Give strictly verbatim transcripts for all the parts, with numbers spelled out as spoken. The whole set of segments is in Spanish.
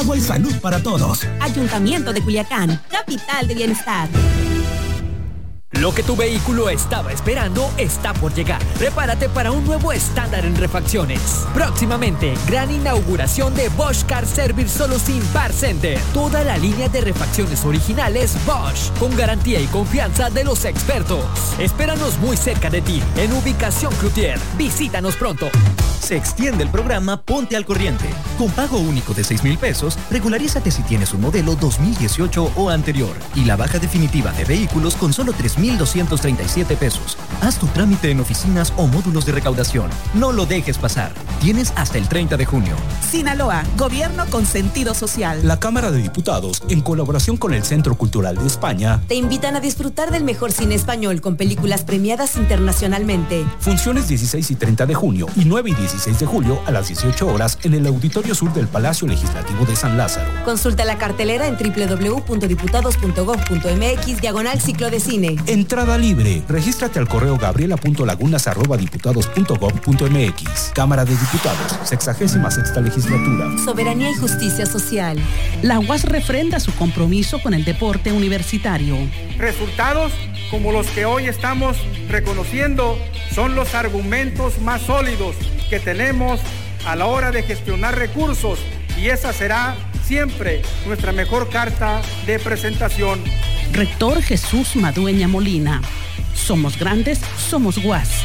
agua y salud para todos. Ayuntamiento de Culiacán, capital de bienestar. Lo que tu vehículo estaba esperando está por llegar. Prepárate para un nuevo estándar en refacciones. Próximamente, gran inauguración de Bosch Car Service Solution Part Center. Toda la línea de refacciones originales Bosch, con garantía y confianza de los expertos. Espéranos muy cerca de ti, en ubicación Cloutier. Visítanos pronto. Se extiende el programa Ponte al Corriente. Con pago único de seis mil pesos, regularízate si tienes un modelo dos mil dieciocho o anterior. Y la baja definitiva de vehículos con solo tres mil doscientos treinta y siete pesos. Haz tu trámite en oficinas o módulos de recaudación. No lo dejes pasar. Tienes hasta el treinta de junio. Sinaloa, gobierno con sentido social. La Cámara de Diputados, en colaboración con el Centro Cultural de España, te invitan a disfrutar del mejor cine español con películas premiadas internacionalmente. Funciones dieciséis y treinta de junio y nueve y dieciséis de julio a las dieciocho horas en el Auditorio Sur del Palacio Legislativo de San Lázaro. Consulta la cartelera en doble u doble u doble u punto diputados punto gob punto eme equis diagonal ciclo de cine. Entrada libre. Regístrate al correo gabriela punto lagunas arroba diputados punto gob punto eme equis. Cámara de Diputados, sexagésima sexta legislatura. Soberanía y justicia social. La U A S refrenda su compromiso con el deporte universitario. Resultados como los que hoy estamos reconociendo son los argumentos más sólidos que tenemos a la hora de gestionar recursos, y esa será siempre nuestra mejor carta de presentación. Rector Jesús Madueña Molina. Somos grandes, somos U A S.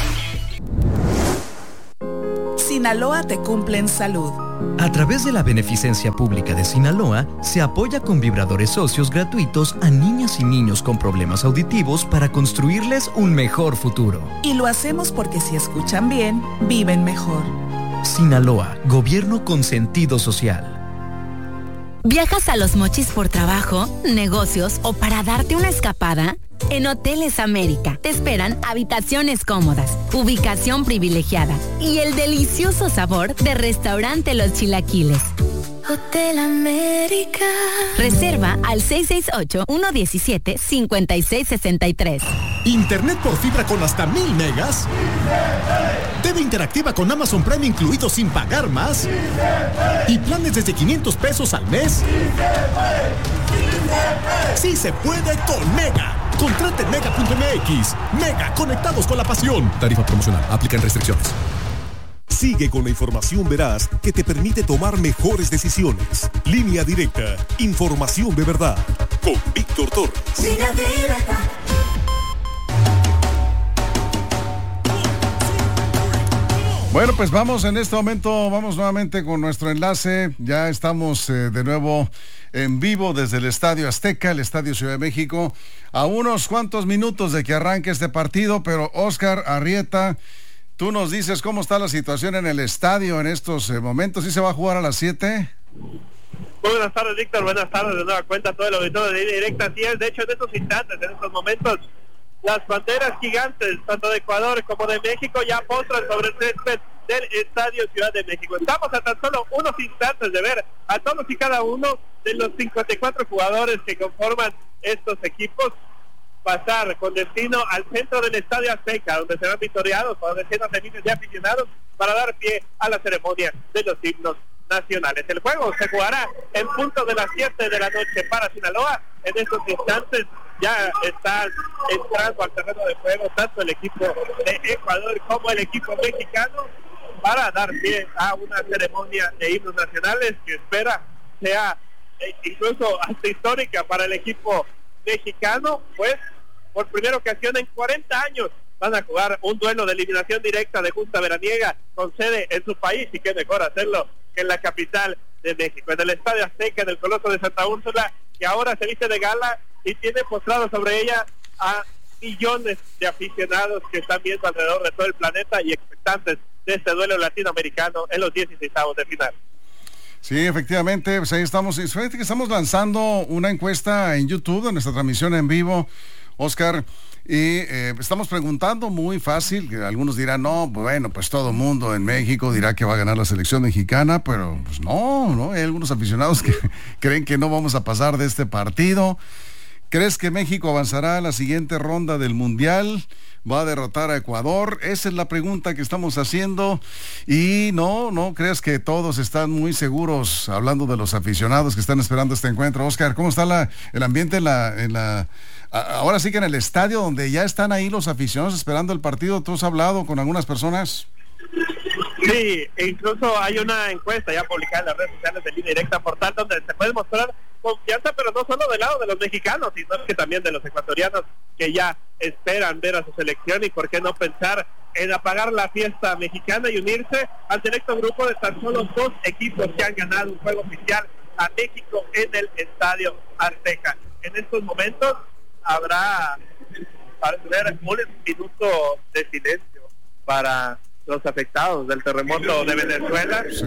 Sinaloa te cumple en salud. A través de la beneficencia pública de Sinaloa, se apoya con vibradores socios gratuitos a niñas y niños con problemas auditivos para construirles un mejor futuro. Y lo hacemos porque si escuchan bien, viven mejor. Sinaloa, gobierno con sentido social. ¿Viajas a Los Mochis por trabajo, negocios o para darte una escapada? En Hoteles América te esperan habitaciones cómodas, ubicación privilegiada y el delicioso sabor de restaurante Los Chilaquiles. Hotel América. Reserva al seis seis ocho, uno uno siete, cinco seis seis tres. ¿Internet por fibra con hasta mil megas? ¿T V interactiva con Amazon Prime incluido sin pagar más? ¿Y planes desde quinientos pesos al mes? ¡Sí se puede con Mega! Contrate en mega punto eme equis. Mega, conectados con la pasión. Tarifa promocional. Aplican restricciones. Sigue con la información veraz que te permite tomar mejores decisiones. Línea Directa. Información de verdad. Con Víctor Torres. Línea Directa. Bueno, pues vamos en este momento, vamos nuevamente con nuestro enlace. Ya estamos eh, de nuevo en vivo desde el Estadio Azteca, el Estadio Ciudad de México, a unos cuantos minutos de que arranque este partido, pero Oscar Arrieta, tú nos dices cómo está la situación en el estadio en estos eh, momentos. ¿Sí se va a jugar a las siete? Muy buenas tardes, Víctor, buenas tardes de nueva cuenta a todo el auditorio de Línea Directa. Así es, de hecho en estos instantes, en estos momentos, las banderas gigantes, tanto de Ecuador como de México, ya postran sobre el césped del Estadio Ciudad de México. Estamos a tan solo unos instantes de ver a todos y cada uno de los cincuenta y cuatro jugadores que conforman estos equipos pasar con destino al centro del Estadio Azteca, donde serán victoriados por decenas de miles de aficionados para dar pie a la ceremonia de los himnos nacionales. El juego se jugará en punto de las siete de la noche para Sinaloa. En estos instantes ya están entrando al terreno de juego tanto el equipo de Ecuador como el equipo mexicano para dar pie a una ceremonia de himnos nacionales que espera sea eh, incluso hasta histórica para el equipo mexicano, pues por primera ocasión en cuarenta años van a jugar un duelo de eliminación directa de justa veraniega con sede en su país, y qué mejor hacerlo que en la capital de México, en el Estadio Azteca, en el Coloso de Santa Úrsula, que ahora se viste de gala y tiene postrado sobre ella a millones de aficionados que están viendo alrededor de todo el planeta y expectantes de este duelo latinoamericano en los dieciseisavos de final. Sí, efectivamente, pues ahí estamos. Fíjate que estamos lanzando una encuesta en YouTube de nuestra transmisión en vivo, Oscar, y eh, estamos preguntando muy fácil, que algunos dirán, no, bueno, pues todo mundo en México dirá que va a ganar la selección mexicana, pero pues no, no, hay algunos aficionados que creen que no vamos a pasar de este partido. ¿Crees que México avanzará a la siguiente ronda del Mundial? ¿Va a derrotar a Ecuador? Esa es la pregunta que estamos haciendo. Y no, no creas que todos están muy seguros, hablando de los aficionados que están esperando este encuentro. Oscar, ¿cómo está la, el ambiente en la, en la... Ahora sí que en el estadio, donde ya están ahí los aficionados esperando el partido? ¿Tú has hablado con algunas personas? Sí, incluso hay una encuesta ya publicada en las redes sociales de Línea Directa Portal, donde se puede mostrar confianza, pero no solo del lado de los mexicanos, sino que también de los ecuatorianos, que ya esperan ver a su selección, y por qué no pensar en apagar la fiesta mexicana y unirse al selecto grupo de tan solo dos equipos que han ganado un juego oficial a México en el Estadio Azteca. En estos momentos habrá, para tener un minuto de silencio para los afectados del terremoto de Venezuela. Sí.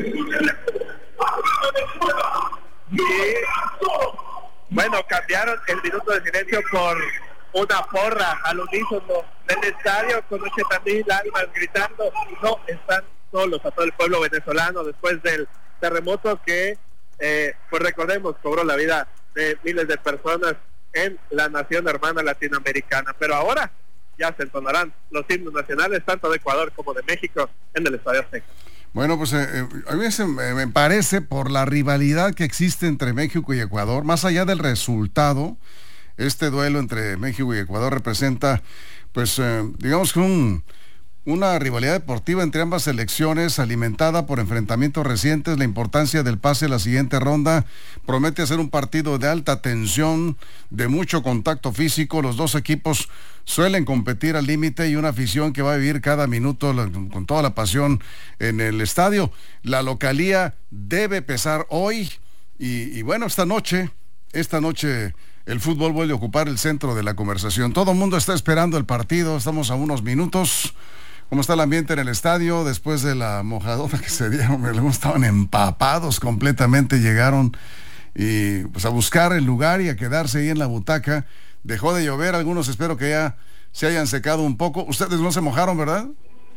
Y bueno, cambiaron el minuto de silencio por una porra al unísono del estadio, con ochenta mil almas gritando: no están solos, a todo el pueblo venezolano, después del terremoto que eh, pues recordemos, cobró la vida de miles de personas en la nación hermana latinoamericana. Pero ahora ya se entonarán los himnos nacionales tanto de Ecuador como de México en el Estadio Azteca. Bueno, pues eh, a mí se, me, me parece, por la rivalidad que existe entre México y Ecuador, más allá del resultado, este duelo entre México y Ecuador representa, pues, eh, digamos que un, una rivalidad deportiva entre ambas selecciones, alimentada por enfrentamientos recientes. La importancia del pase a la siguiente ronda promete ser un partido de alta tensión, de mucho contacto físico. Los dos equipos suelen competir al límite, y una afición que va a vivir cada minuto la, con toda la pasión en el estadio. La localía debe pesar hoy, y, y bueno, esta noche, esta noche el fútbol vuelve a ocupar el centro de la conversación. Todo el mundo está esperando el partido, estamos a unos minutos. ¿Cómo está el ambiente en el estadio después de la mojadota que se dieron? Algunos estaban empapados completamente, llegaron y pues a buscar el lugar y a quedarse ahí en la butaca. Dejó de llover, algunos espero que ya se hayan secado un poco. Ustedes no se mojaron, ¿verdad?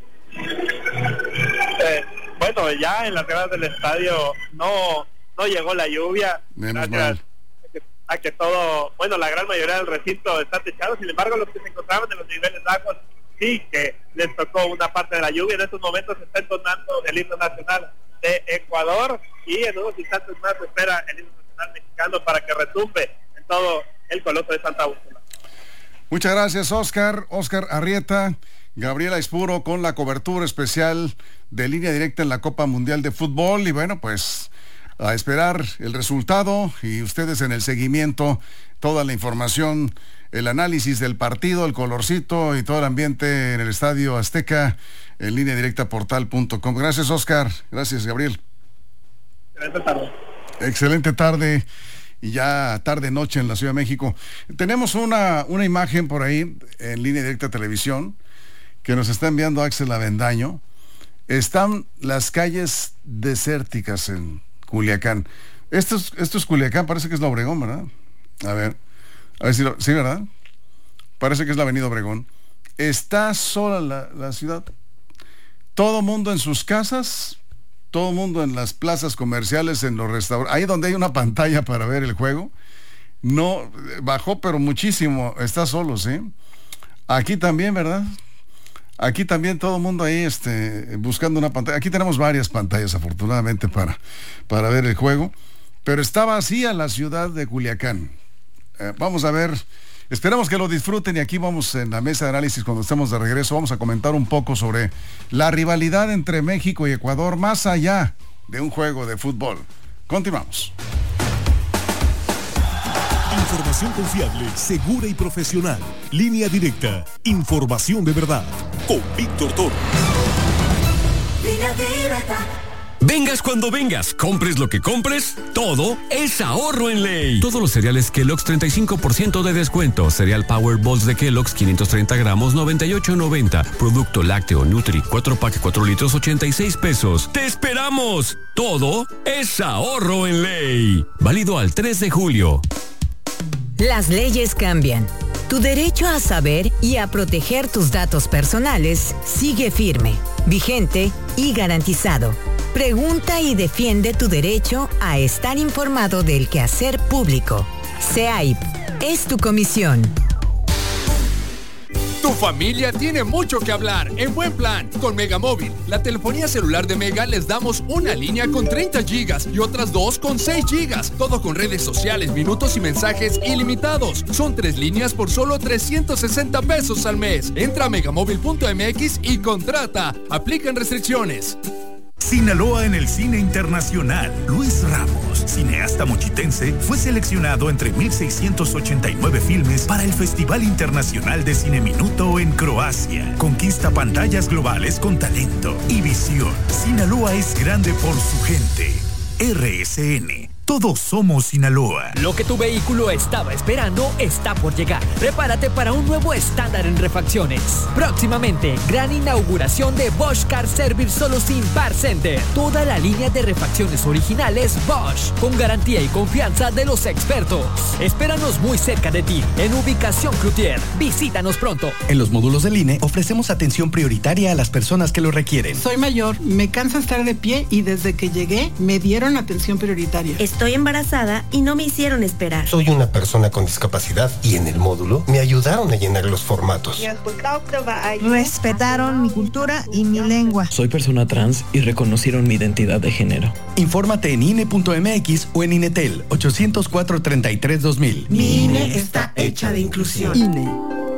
Eh, bueno, ya en las gradas del estadio no, no llegó la lluvia. Menos gracias mal. A que, a que todo, bueno, la gran mayoría del recinto está techado. Sin embargo, los que se encontraban en los niveles bajos sí que les tocó una parte de la lluvia. En estos momentos se está entonando el himno nacional de Ecuador, y en unos instantes más se espera el himno nacional mexicano para que retumbe en todo el Coloso de Santa Úrsula. Muchas gracias, Oscar. Oscar Arrieta, Gabriela Ispuro con la cobertura especial de Línea Directa en la Copa Mundial de Fútbol. Y bueno, pues a esperar el resultado, y ustedes en el seguimiento, toda la información, el análisis del partido, el colorcito y todo el ambiente en el Estadio Azteca en línea directa portal punto com. Gracias, Oscar. Gracias, Gabriel. Excelente tarde. Excelente tarde, y ya tarde noche en la Ciudad de México. Tenemos una, una imagen por ahí en Línea Directa Televisión que nos está enviando Axel Avendaño. Están las calles desérticas en Culiacán. Esto es, esto es Culiacán, parece que es la Obregón, ¿verdad? A ver. A ver si lo, sí, ¿verdad? Parece que es la Avenida Obregón. Está sola la, la ciudad. Todo mundo en sus casas, todo mundo en las plazas comerciales, en los restaurantes, ahí donde hay una pantalla para ver el juego. No, bajó pero muchísimo, está solo, ¿sí? Aquí también, ¿verdad? Aquí también todo el mundo ahí este, buscando una pantalla. Aquí tenemos varias pantallas, afortunadamente, para, para ver el juego. Pero está vacía la ciudad de Culiacán. Eh, vamos a ver, esperamos que lo disfruten, y aquí vamos en la mesa de análisis, cuando estemos de regreso, vamos a comentar un poco sobre la rivalidad entre México y Ecuador, más allá de un juego de fútbol. Continuamos. Información confiable, segura y profesional. Línea Directa, información de verdad, con Víctor Toro. Línea Directa. Vengas cuando vengas, compres lo que compres, todo es ahorro en ley. Todos los cereales Kellogg's, treinta y cinco por ciento de descuento. Cereal Power Balls de Kellogg's, quinientos treinta gramos, noventa y ocho noventa. Producto lácteo Nutri, cuatro pack, cuatro litros, ochenta y seis pesos. ¡Te esperamos! Todo es ahorro en ley. Válido al tres de julio. Las leyes cambian. Tu derecho a saber y a proteger tus datos personales sigue firme, vigente y garantizado. Pregunta y defiende tu derecho a estar informado del quehacer público. C E A I P. es tu comisión. Tu familia tiene mucho que hablar en buen plan con Megamóvil. La telefonía celular de Mega les damos una línea con treinta gigas y otras dos con seis gigas. Todo con redes sociales, minutos y mensajes ilimitados. Son tres líneas por solo trescientos sesenta pesos al mes. Entra a megamóvil punto m x y contrata. Aplican restricciones. Sinaloa en el cine internacional. Luis Ramos, cineasta mochitense, fue seleccionado entre mil seiscientos ochenta y nueve filmes para el Festival Internacional de Cine Minuto en Croacia. Conquista pantallas globales con talento y visión. Sinaloa es grande por su gente. R S N. Todos somos Sinaloa. Lo que tu vehículo estaba esperando está por llegar. Prepárate para un nuevo estándar en refacciones. Próximamente, gran inauguración de Bosch Car Service Solusin Par Center. Toda la línea de refacciones originales Bosch, con garantía y confianza de los expertos. Espéranos muy cerca de ti, en ubicación Cloutier. Visítanos pronto. En los módulos del I N E ofrecemos atención prioritaria a las personas que lo requieren. Soy mayor, me cansa estar de pie y desde que llegué me dieron atención prioritaria. Estoy embarazada y no me hicieron esperar. Soy una persona con discapacidad y en el módulo me ayudaron a llenar los formatos. Respetaron mi cultura y mi lengua. Soy persona trans y reconocieron mi identidad de género. Infórmate en I N E punto M X o en Inetel ochocientos cuatro, treinta y tres, dos mil. Mi I N E está hecha de inclusión. I N E.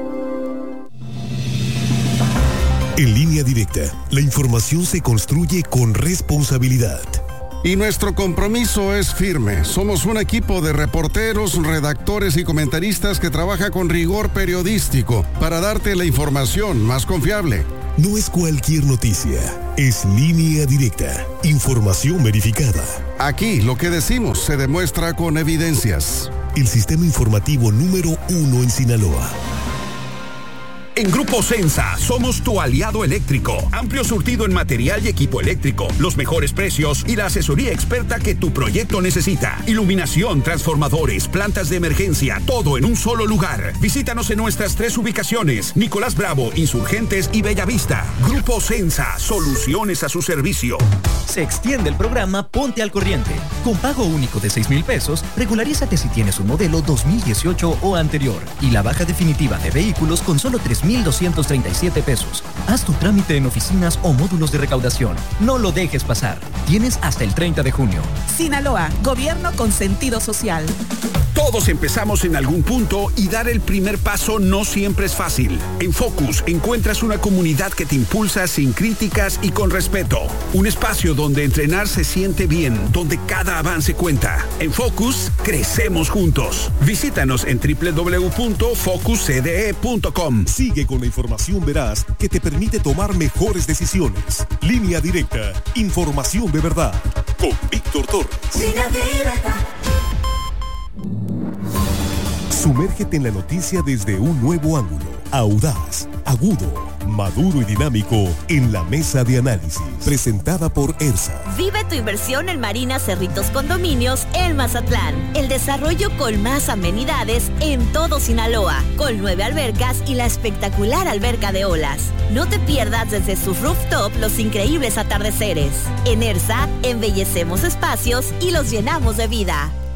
En Línea Directa, la información se construye con responsabilidad. Y nuestro compromiso es firme. Somos un equipo de reporteros, redactores y comentaristas que trabaja con rigor periodístico para darte la información más confiable. No es cualquier noticia, es Línea Directa, información verificada. Aquí lo que decimos se demuestra con evidencias. El sistema informativo número uno en Sinaloa. En Grupo Sensa somos tu aliado eléctrico. Amplio surtido en material y equipo eléctrico, los mejores precios y la asesoría experta que tu proyecto necesita. Iluminación, transformadores, plantas de emergencia, todo en un solo lugar. Visítanos en nuestras tres ubicaciones: Nicolás Bravo, Insurgentes y Bellavista. Grupo Sensa, soluciones a su servicio. Se extiende el programa Ponte al Corriente. Con pago único de seis mil pesos, regularízate si tienes un modelo dos mil dieciocho o anterior. Y la baja definitiva de vehículos con solo tres mil doscientos treinta y siete pesos. Haz tu trámite en oficinas o módulos de recaudación. No lo dejes pasar. Tienes hasta el treinta de junio. Sinaloa, gobierno con sentido social. Todos empezamos en algún punto y dar el primer paso no siempre es fácil. En Focus encuentras una comunidad que te impulsa sin críticas y con respeto. Un espacio donde entrenar se siente bien, donde cada avance cuenta. En Focus, crecemos juntos. Visítanos en doble u doble u doble u punto focus c d e punto com. Sigue con la información veraz que te permite tomar mejores decisiones. Línea Directa, información de verdad. Con Víctor Torres. Línea Directa. Sumérgete en la noticia desde un nuevo ángulo, audaz, agudo, maduro y dinámico en la mesa de análisis, presentada por ERSA. Vive tu inversión en Marina Cerritos Condominios en Mazatlán. El desarrollo con más amenidades en todo Sinaloa, con nueve albercas y la espectacular alberca de olas. No te pierdas desde su rooftop los increíbles atardeceres. En ERSA, embellecemos espacios y los llenamos de vida.